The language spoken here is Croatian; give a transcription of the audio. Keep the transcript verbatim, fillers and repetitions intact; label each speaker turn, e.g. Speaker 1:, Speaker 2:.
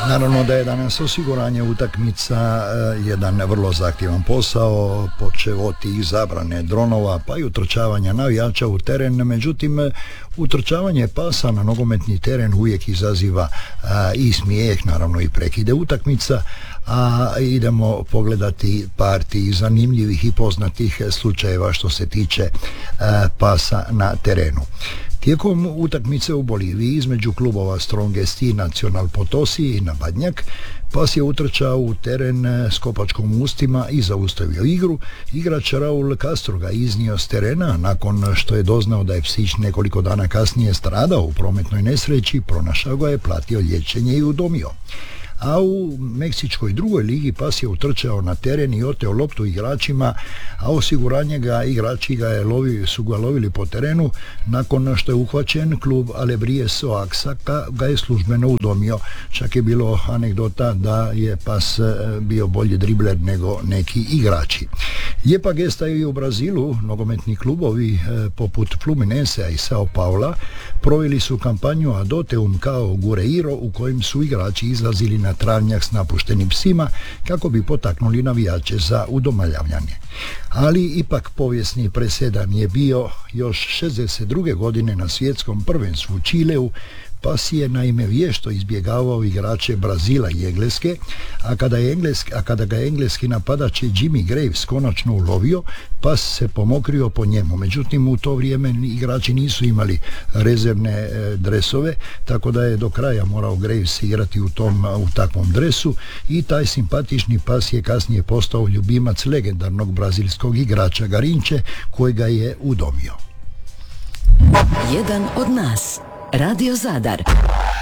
Speaker 1: Naravno da je danas osiguranje utakmica jedan vrlo zahtjevan posao, počev od tih zabrane dronova pa i utrčavanja navijača u teren. Međutim, utrčavanje pasa na nogometni teren uvijek izaziva a, i smijeh, naravno i prekide utakmica, a idemo pogledati par tih zanimljivih i poznatih slučajeva što se tiče a, pasa na terenu. Tijekom utakmice u Boliviji između klubova Strongest i Nacional Potosi i na Badnjak, pas je utrčao u teren s kopačkom u ustima i zaustavio igru. Igrač Raul Castro ga iznio s terena nakon što je doznao da je psić nekoliko dana kasnije stradao u prometnoj nesreći, pronašao ga je, platio liječenje i udomio. A u Meksičkoj drugoj ligi pas je utrčao na teren i oteo loptu igračima, a osiguranje ga, igrači ga je lovi, su ga lovili po terenu. Nakon što je uhvaćen, klub Alebries Oaxaca ga je službeno udomio. Čak je bilo anegdota da je pas bio bolji dribler nego neki igrači. Lijepa gesta je i u Brazilu. Nogometni klubovi poput Fluminense i Sao Paula proveli su kampanju Adoteum kao Gureiro, u kojim su igrači izlazili na travnjak s napuštenim psima kako bi potaknuli navijače za udomljavanje. Ali ipak povijesni presedan je bio još šezdeset druge godine na svjetskom prvenstvu u Čileu. Pas je naime vješto izbjegavao igrače Brazila i Engleske, a kada, je engleski, a kada ga je engleski napadač Jimmy Graves konačno ulovio, pas se pomokrio po njemu. Međutim, u to vrijeme igrači nisu imali rezervne e, dresove, tako da je do kraja morao Graves igrati u, tom, u takvom dresu i taj simpatični pas je kasnije postao ljubimac legendarnog brazilskog igrača Garinče, koji ga je udomio.
Speaker 2: Jedan od nas. Radio Zadar.